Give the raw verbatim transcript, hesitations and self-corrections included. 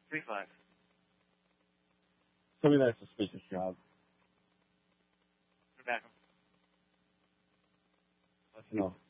Three five. Tell me that's a suspicious job. We're back. Let's know.